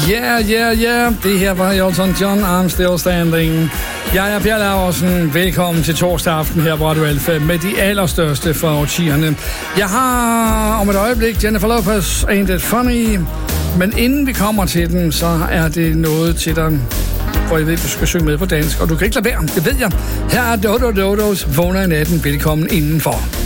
Yeah. Det her var Elton John, I'm Still Standing. Jeg er Per Laursen. Velkommen til torsdag aften her på Radio Alfa med de allerstørste fra årtierne. Jeg har om et øjeblik Jennifer Lopez, Ain't It Funny. Men inden vi kommer til den, så er det noget til dig, for jeg ved, du skal synge med på dansk, og du kan ikke lade være, det ved jeg. Her er Dodo Dodos Vågner i natten. Velkommen indenfor.